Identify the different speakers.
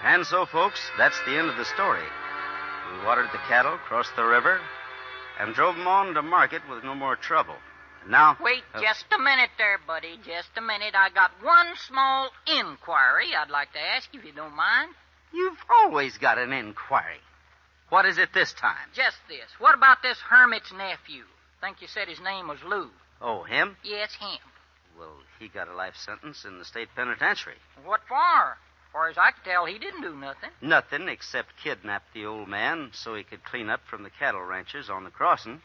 Speaker 1: And so, folks, that's the end of the story. We watered the cattle, crossed the river, and drove them on to market with no more trouble. And now...
Speaker 2: Wait just a minute there, buddy. Just a minute. I got one small inquiry I'd like to ask, if you don't mind.
Speaker 1: You've always got an inquiry. What is it this time?
Speaker 2: Just this. What about this hermit's nephew? Think you said his name was Lou.
Speaker 1: Oh, him?
Speaker 2: Yes, him.
Speaker 1: Well, he got a life sentence in the state penitentiary.
Speaker 2: What for? Far as I can tell, he didn't do nothing.
Speaker 1: Nothing except kidnap the old man so he could clean up from the cattle ranchers on the crossing.